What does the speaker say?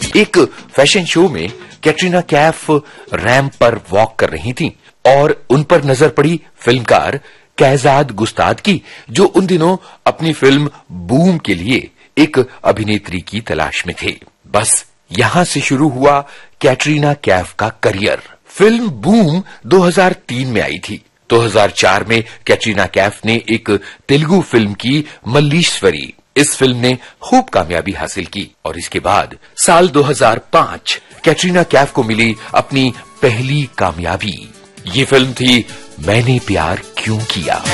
एक fashion show में Katrina Kaif ramp पर वॉक कर रही थीं और उन पर नजर पड़ी फिल्मकार कैजाद गुस्ताद की, जो उन दिनों अपनी फिल्म बूम के लिए एक अभिनेत्री की तलाश में थे। बस यहां से शुरू हुआ कैटरीना कैफ का करियर। फिल्म बूम 2003 में आई थी। 2004 में कैटरीना कैफ ने एक तेलुगु फिल्म की मल्लीश्वरी। इस फिल्म ने खूब कामयाबी हासिल की और इसके बाद साल 2005 कैटरीना कैफ को मिली अपनी पहली कामयाबी। ये फिल्म थी मैंने प्यार क्यों किया।